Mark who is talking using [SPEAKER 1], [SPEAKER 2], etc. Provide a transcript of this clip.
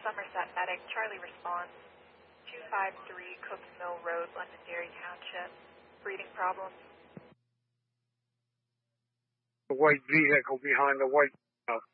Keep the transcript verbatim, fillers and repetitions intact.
[SPEAKER 1] Somerset Medic. Charlie responds. two five three Cooks Mill Road, Londonderry Township. Breathing problems.
[SPEAKER 2] The white vehicle behind the white house.